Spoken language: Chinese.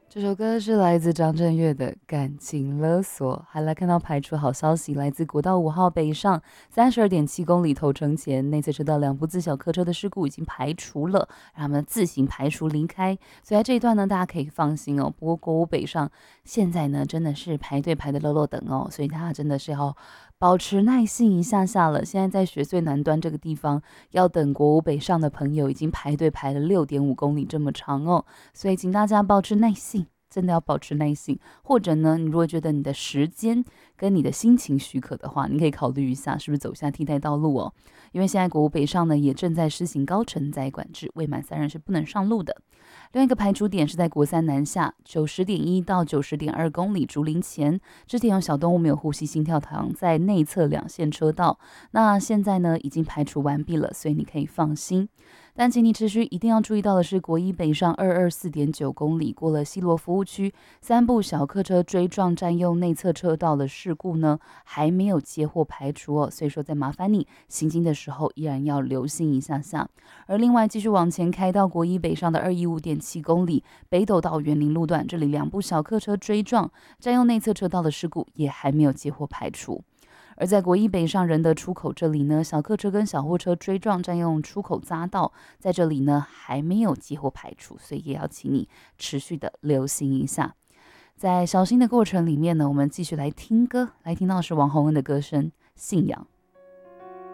这首歌是来自张震岳的《感情勒索》。还来看到排除好消息，来自国道5号北上32.7公里头城前内侧车道2部自小客车的事故已经排除了，让他们自行排除离开。所以在这一段呢，大家可以放心哦。不过国五北上现在呢，真的是排队排的落落等哦，所以大家真的是要保持耐性一下下了。现在在雪隧南端这个地方，要等国五北上的朋友已经排队排了6.5公里这么长哦，所以请大家保持耐性。真的要保持耐性，或者呢，你如果觉得你的时间跟你的心情许可的话，你可以考虑一下，是不是走下替代道路哦？因为现在国五北上呢也正在施行高承载管制，未满3人是不能上路的。另外一个排除点是在国三南下90.1到90.2公里竹林前，之前有小动物没有呼吸心跳糖在内侧2线车道，那现在呢已经排除完毕了，所以你可以放心。但请你持续一定要注意到的是，国一北上224.9公里过了西罗服务区，3部小客车追撞占用内侧车道的事故呢，还没有接获排除哦，所以说再麻烦你行经的时候依然要留心一下下。而另外继续往前开到国一北上的215.7公里北斗到园林路段，这里2部小客车追撞占用内侧车道的事故也还没有接获排除。而在国一北上仁德出口这里呢，小客车跟小货车追撞占用出口匝道，在这里呢还没有接获排除，所以也要请你持续的留心一下。在小心的过程里面呢，我们继续来听歌，来听到是王洪恩的歌声《信仰》。